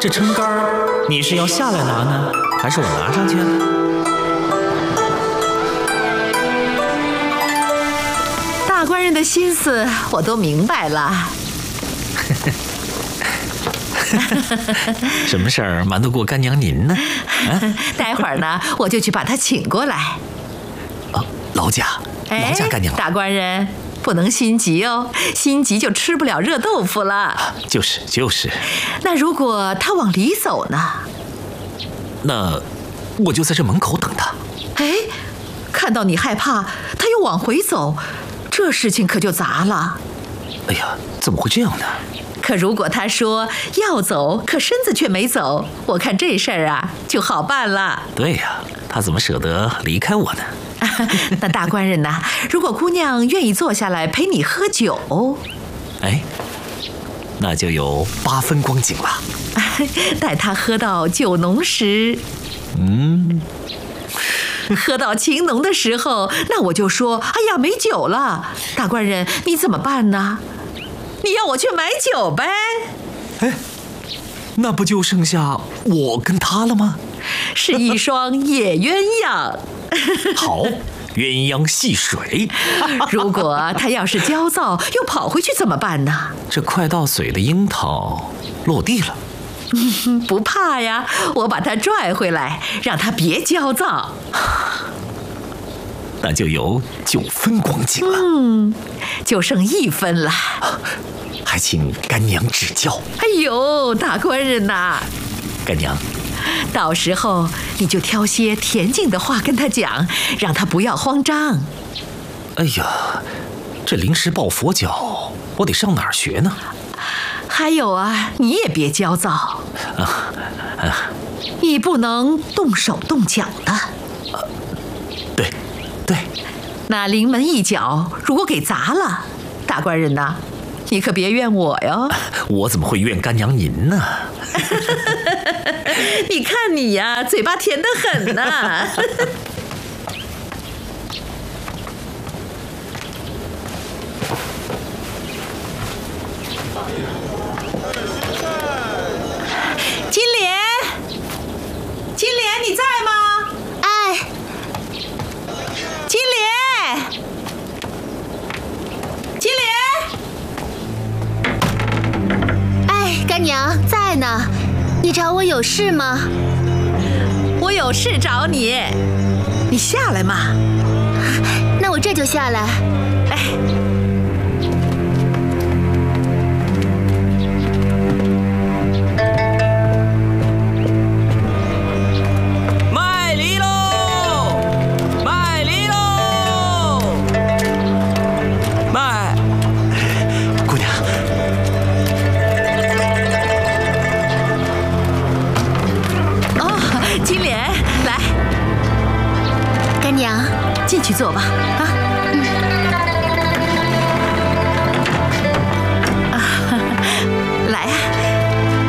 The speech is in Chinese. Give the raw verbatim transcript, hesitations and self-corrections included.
这撑杆儿你是要下来拿呢，还是我拿上去啊？ 大官人的心思我都明白了。 什么事儿瞒得过干娘您呢？啊、 待会儿呢，我就去把他请过来。 哦，劳驾，劳驾干娘。 大官人不能心急哦，心急就吃不了热豆腐了。 啊、就是就是。 那如果他往里走呢？ 那我就在这门口等他。 哎，看到你害怕，他又往回走，这事情可就杂了。 哎呀，怎么会这样呢？ 可如果他说要走，可身子却没走，我看这事儿啊就好办了。 对呀，他怎么舍得离开我呢？ 那大官人呐，如果姑娘愿意坐下来陪你喝酒， 哎，那就有八分光景了。 待她喝到酒浓时， 嗯， 喝到情浓的时候，那我就说，哎呀，没酒了。大官人，你怎么办呢？你要我去买酒呗？ 哎，那不就剩下我跟他了吗？ 是一双野鸳鸯。 好，鸳鸯戏水。 如果他要是焦躁又跑回去怎么办呢？ 这快到嘴的樱桃落地了。 不怕呀，我把他拽回来，让他别焦躁。 那就有九分光景了。 嗯，就剩一分了。 还请干娘指教。 哎呦，大官人呐， 干娘， 到时候你就挑些恬静的话跟他讲，让他不要慌张。 哎呀，这临时抱佛脚，我得上哪儿学呢？ 还有啊，你也别焦躁啊啊！ 你不能动手动脚的。 啊，对对。 那临门一脚如果给砸了，大官人呐，你可别怨我哟。 我怎么会怨干娘您呢？ 你看你呀，嘴巴甜得很呐。金莲，金莲，你在吗？ 哎， 金莲，金莲。 哎，干娘在呢，你找我有事吗？ 我有事找你，你下来嘛。 那我这就下来。 哎。进去坐吧，啊。